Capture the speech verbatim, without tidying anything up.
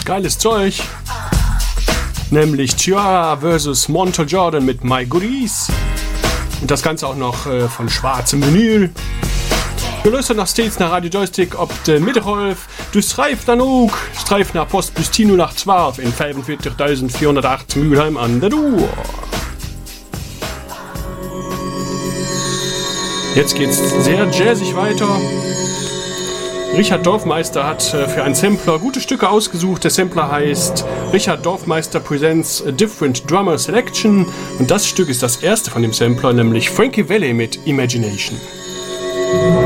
geiles Zeug. Nämlich Ciara versus. Montel Jordan mit My Goodies. Und das Ganze auch noch äh, von schwarzem Vinyl. Du löst noch stets nach Radio Joystick ob de Mittelholf. Du streifst dann auch. Streif nach Post bis null acht zwölf in fünfundvierzigtausendvierhundertacht Mülheim an der Ruhr. Jetzt geht's sehr jazzig weiter. Richard Dorfmeister hat für einen Sampler gute Stücke ausgesucht. Der Sampler heißt Richard Dorfmeister Presents a Different Drummer Selection. Und das Stück ist das erste von dem Sampler, nämlich Frankie Valli mit Imagination.